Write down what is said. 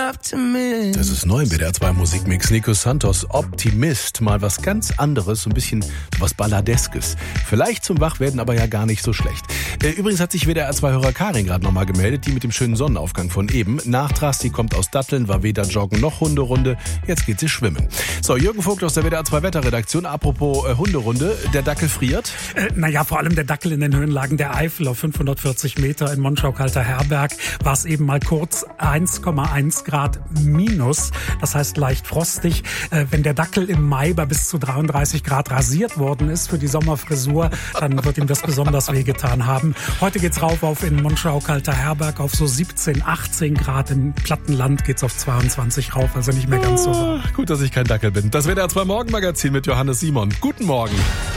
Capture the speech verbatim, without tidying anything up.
Optimist. Das ist neu im W D R zwei Musikmix. Nico Santos, Optimist. Mal was ganz anderes, so ein bisschen was Balladeskes. Vielleicht zum Wachwerden, aber ja gar nicht so schlecht. Äh, übrigens hat sich W D R zwei Hörer Karin gerade nochmal gemeldet, die mit dem schönen Sonnenaufgang von eben. Nachtrags, die kommt aus Datteln, war weder joggen noch Hunderunde. Jetzt geht sie schwimmen. So, Jürgen Vogt aus der W D R zwei Wetterredaktion. Apropos äh, Hunderunde, der Dackel friert. Äh, naja, vor allem der Dackel in den Höhenlagen der Eifel auf fünfhundertvierzig Meter in Monschau-Kalter-Herberg war es eben mal kurz eins Komma eins Grad minus. Das heißt leicht frostig. Äh, wenn der Dackel im Mai bei bis zu dreiunddreißig Grad rasiert worden ist für die Sommerfrisur, dann wird ihm das besonders wehgetan haben. Heute geht's rauf auf in Monschau-Kalter-Herberg auf so siebzehn, achtzehn Grad. Im Plattenland geht's auf zweiundzwanzig rauf, also nicht mehr ganz so warm. Gut, dass ich kein Dackel bin. Das W D R zwei Morgenmagazin mit Johannes Simon. Guten Morgen.